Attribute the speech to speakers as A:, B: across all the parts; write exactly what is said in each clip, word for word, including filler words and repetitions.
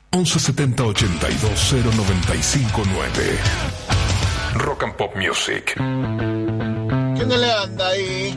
A: once setenta ochenta y dos cero noventa y cinco nueve. Rock and Pop Music.
B: ¿Quién le anda ahí?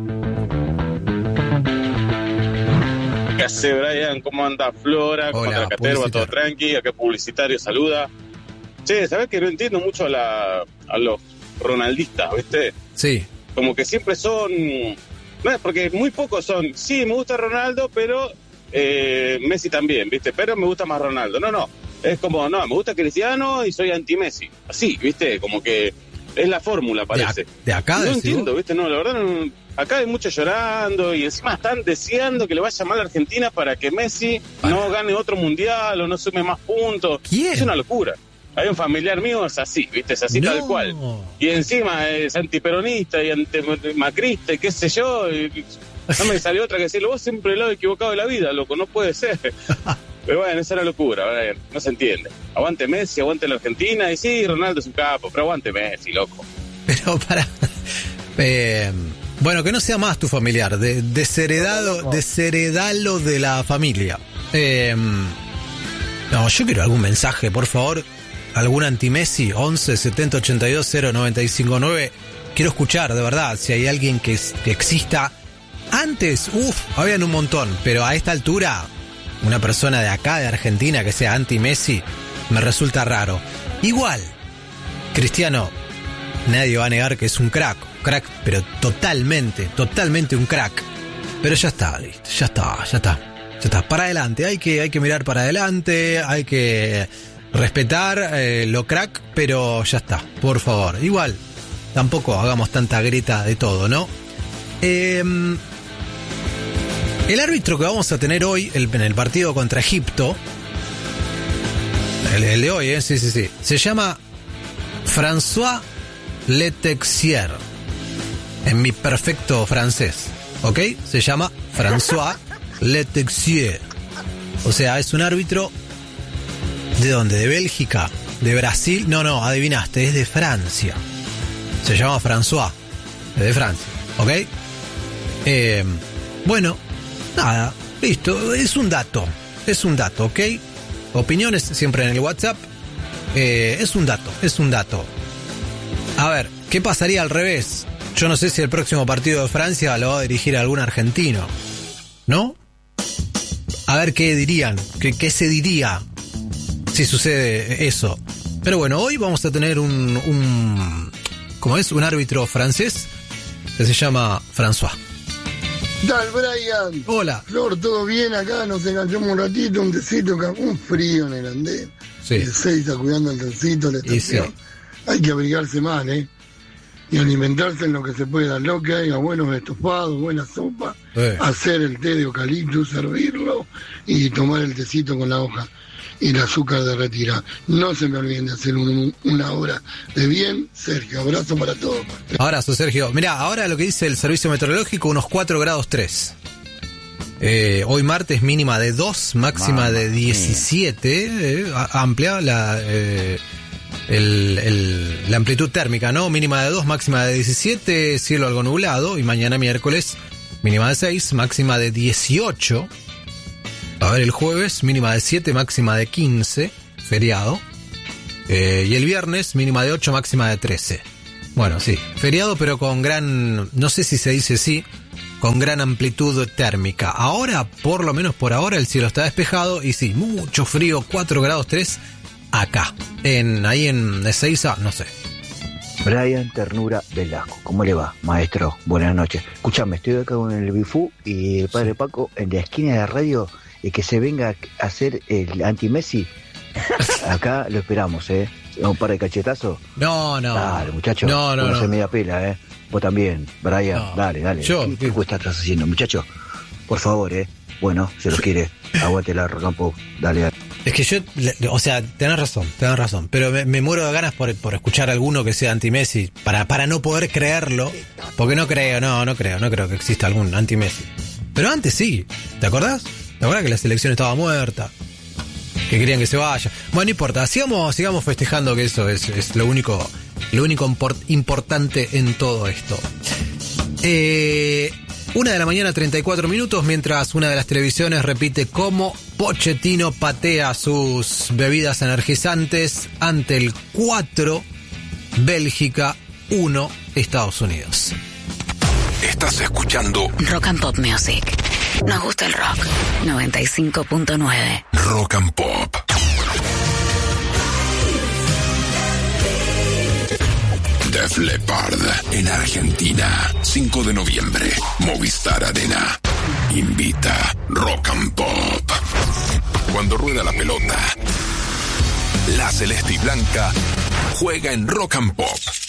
C: ¿Qué hace, Brian? ¿Cómo anda Flora? ¿Cómo anda la Caterva? ¿Todo tranqui? Acá Publicitario saluda. Che, ¿sabés que no entiendo mucho a, la, a los ronaldistas, viste?
D: Sí.
C: Como que siempre son... No, porque muy pocos son... Sí, me gusta Ronaldo, pero... Eh, Messi también, viste, pero me gusta más Ronaldo. No, no, es como, no, me gusta Cristiano y soy anti-Messi. Así, viste, como que es la fórmula, parece.
D: De, de acá,
C: no entiendo,
D: vos?
C: viste, no, la verdad, no, acá hay mucho llorando y encima están deseando que le vaya mal a Argentina para que Messi para. no gane otro mundial o no sume más puntos.
D: ¿Quién?
C: Es una locura. Hay un familiar mío, es así, viste, es así no. tal cual. Y encima es antiperonista y antimacrista y qué sé yo. Y, no me salió otra que decirlo, vos siempre el lado equivocado de la vida, loco, no puede ser. Pero bueno, esa era locura, Brian, no se entiende. Aguante Messi, aguante la Argentina, y sí, Ronaldo es un capo, pero aguante Messi, loco.
D: Pero para... Eh, bueno, que no sea más tu familiar, de, desheredado, desheredalo de la familia. Eh, no, yo quiero algún mensaje, por favor, algún anti-Messi, once setenta ochenta y dos cero noventa y cinco nueve. Quiero escuchar, de verdad, si hay alguien que, que exista... Antes, uff, habían un montón, pero a esta altura, una persona de acá, de Argentina, que sea anti-Messi, me resulta raro. Igual, Cristiano, nadie va a negar que es un crack, crack, pero totalmente, totalmente un crack. Pero ya está, listo, ya está, ya está, ya está. Para adelante, hay que, hay que mirar para adelante, hay que respetar eh, lo crack, pero ya está, por favor. Igual, tampoco hagamos tanta grita de todo, ¿no? Eh... El árbitro que vamos a tener hoy el, en el partido contra Egipto, el, el de hoy, ¿eh? sí, sí, sí, se llama François Letexier, en mi perfecto francés, ¿ok? Se llama François Letexier. O sea, es un árbitro ¿de dónde? ¿De Bélgica? ¿De Brasil? No, no, adivinaste, es de Francia. Se llama François, es de Francia, ¿ok? Eh, bueno. Nada, listo, es un dato, es un dato, ¿ok? Opiniones siempre en el WhatsApp, eh, es un dato, es un dato. A ver, ¿qué pasaría al revés? Yo no sé si el próximo partido de Francia lo va a dirigir algún argentino, ¿no? A ver qué dirían, qué, qué se diría si sucede eso. Pero bueno, hoy vamos a tener un, un ¿cómo es? Un árbitro francés que se llama François.
B: ¿Qué tal, Brian?
D: Hola.
B: Flor, ¿todo bien acá? Nos enganchamos un ratito, un tecito, un frío en el andén.
D: Sí.
B: El seis cuidando el tecito, la estación. Sí. Hay que abrigarse más, ¿eh? Y alimentarse en lo que se pueda. Lo que haya buenos estofados, buena sopa. Eh. Hacer el té de eucalipto, servirlo y tomar el tecito con la hoja y el azúcar de retirar. No se me olviden de hacer un, una hora de bien. Sergio, abrazo para todos.
D: Abrazo, Sergio. Mirá, ahora lo que dice el servicio meteorológico, unos cuatro grados tres. Eh, hoy martes mínima de dos, máxima Mamá, de diecisiete, eh, amplia la, eh, el, el, la amplitud térmica, ¿no? Mínima de dos, máxima de diecisiete, cielo algo nublado, y mañana miércoles mínima de seis, máxima de dieciocho. A ver, el jueves mínima de siete, máxima de quince, feriado. Eh, y el viernes mínima de ocho, máxima de trece. Bueno, sí, feriado pero con gran, no sé si se dice así, con gran amplitud térmica. Ahora, por lo menos por ahora, el cielo está despejado y sí, mucho frío, cuatro grados tres acá. En, ahí en Ezeiza, no sé.
E: Brian Ternura Velasco, ¿cómo le va, maestro? Buenas noches. Escuchame, estoy acá con el Bifú y el padre sí. Paco en la esquina de la radio y que se venga a hacer el anti-Messi. Acá lo esperamos, ¿eh? Un par de cachetazos.
D: No, no.
E: Dale, muchacho.
D: No, no, no.
E: No media pela, ¿eh? Vos también, Brian. No. Dale, dale.
D: Yo.
E: ¿Qué, ¿Qué cuesta estás haciendo, muchacho? Por favor, ¿eh? Bueno, se lo quiere. Aguante la Rocampo. Dale, dale.
D: Es que yo, o sea, tenés razón, tenés razón. Pero me, me muero de ganas por, por escuchar a alguno que sea anti-Messi. Para, para no poder creerlo. Porque no creo, no, no creo. No creo que exista algún anti-Messi. Pero antes sí. ¿Te acordás? ¿Te acordás que la selección estaba muerta? Que querían que se vaya. Bueno, no importa, sigamos, sigamos festejando que eso es, es lo único, lo único import, importante en todo esto. Eh, una de la mañana, treinta y cuatro minutos, mientras una de las televisiones repite cómo Pochettino patea sus bebidas energizantes ante el cuatro, Bélgica uno, Estados Unidos.
A: Estás escuchando
F: Rock and Pop Music. Nos gusta el rock. noventa y cinco punto nueve.
A: Rock and Pop. Def Leppard en Argentina, cinco de noviembre, Movistar Arena. Invita Rock and Pop. Cuando rueda la pelota, la celeste y blanca juega en Rock and Pop.